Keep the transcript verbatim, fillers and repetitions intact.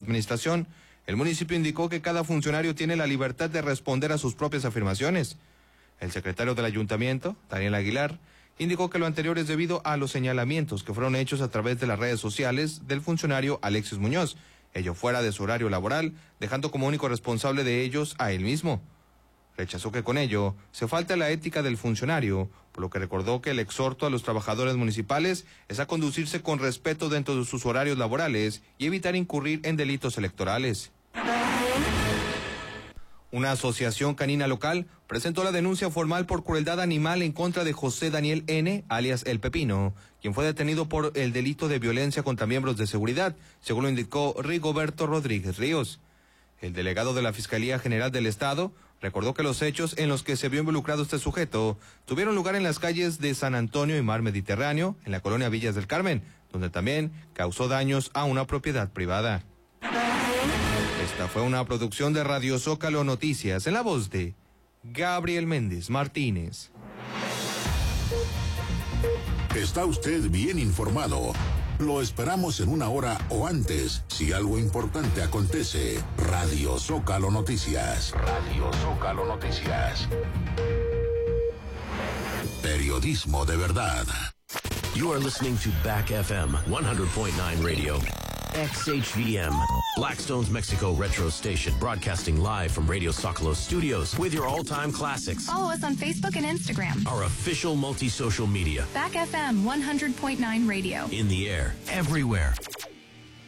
administración, el municipio indicó que cada funcionario tiene la libertad de responder a sus propias afirmaciones. El secretario del ayuntamiento, Daniel Aguilar, indicó que lo anterior es debido a los señalamientos que fueron hechos a través de las redes sociales del funcionario Alexis Muñoz, ello fuera de su horario laboral, dejando como único responsable de ellos a él mismo. Rechazó que con ello se falta la ética del funcionario, por lo que recordó que el exhorto a los trabajadores municipales es a conducirse con respeto dentro de sus horarios laborales y evitar incurrir en delitos electorales. Una asociación canina local presentó la denuncia formal por crueldad animal en contra de José Daniel N., alias El Pepino, quien fue detenido por el delito de violencia contra miembros de seguridad, según lo indicó Rigoberto Rodríguez Ríos. El delegado de la Fiscalía General del Estado recordó que los hechos en los que se vio involucrado este sujeto tuvieron lugar en las calles de San Antonio y Mar Mediterráneo, en la colonia Villas del Carmen, donde también causó daños a una propiedad privada. Esta fue una producción de Radio Zócalo Noticias, en la voz de Gabriel Méndez Martínez. Está usted bien informado. Lo esperamos en una hora o antes, si algo importante acontece. Radio Zócalo Noticias. Radio Zócalo Noticias. Periodismo de verdad. You are listening to Back F M one hundred point nine Radio. X H V M, Blackstone's Mexico Retro Station, broadcasting live from Radio Zócalo Studios with your all-time classics. Follow us on Facebook and Instagram. Our official multi-social media. Back F M one hundred point nine Radio. In the air, everywhere.